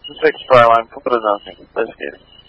6 Fireline, put it on. Let's get it.